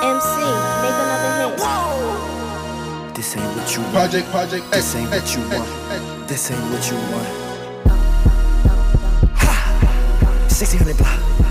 MC, make another hit. This ain't what you want. Project, This ain't what you want. This ain't what you want. Ha! 1600 block.